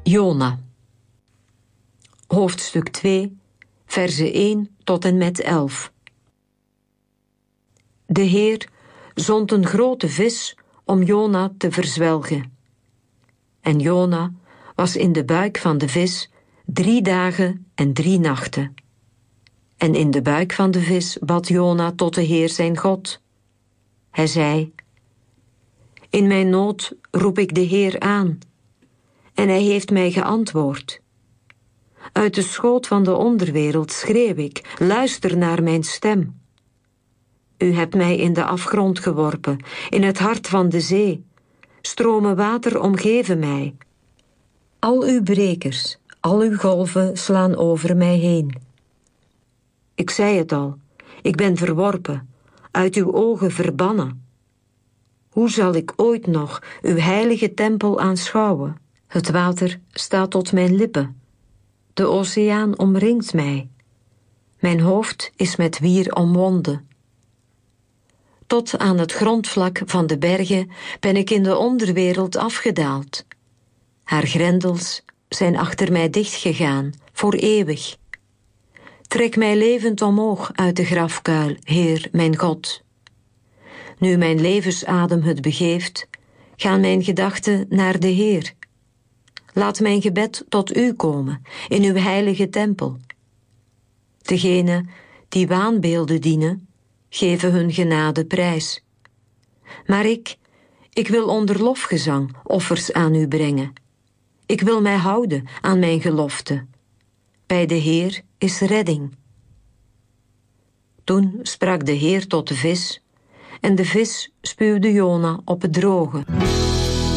Jona. Hoofdstuk 2, verzen 1 tot en met 11. De Heer zond een grote vis om Jona te verzwelgen. En Jona was in de buik van de vis 3 dagen en 3 nachten. En in de buik van de vis bad Jona tot de Heer zijn God. Hij zei: In mijn nood roep ik de Heer aan, en hij heeft mij geantwoord. Uit de schoot van de onderwereld schreeuw ik: luister naar mijn stem. U hebt mij in de afgrond geworpen, in het hart van de zee. Stromen water omgeven mij. Al uw brekers, al uw golven slaan over mij heen. Ik zei het al, ik ben verworpen, uit uw ogen verbannen. Hoe zal ik ooit nog uw heilige tempel aanschouwen? Het water staat tot mijn lippen. De oceaan omringt mij. Mijn hoofd is met wier omwonden. Tot aan het grondvlak van de bergen ben ik in de onderwereld afgedaald. Haar grendels zijn achter mij dichtgegaan, voor eeuwig. Trek mij levend omhoog uit de grafkuil, Heer, mijn God. Nu mijn levensadem het begeeft, gaan mijn gedachten naar de Heer. Laat mijn gebed tot u komen, in uw heilige tempel. Degenen die waanbeelden dienen, geven hun genade prijs. Maar ik wil onder lofgezang offers aan u brengen. Ik wil mij houden aan mijn gelofte. Bij de Heer is redding. Toen sprak de Heer tot de vis, en de vis spuwde Jona op het droge.